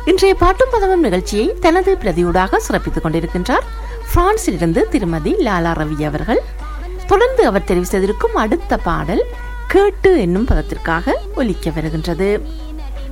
இன்றைய பாட்டும் பதவும் நிகழ்ச்சியை தனது பிரதியூடாக சிறப்பித்துக் கொண்டிருக்கின்றார் பிரான்சிலிருந்து திருமதி லாலா ரவி அவர்கள். தொடர்ந்து அவர் தெரிவு செய்திருக்கும் அடுத்த பாடல் கேட்டு என்னும் பதத்திற்காக ஒலிக்க வருகின்றது.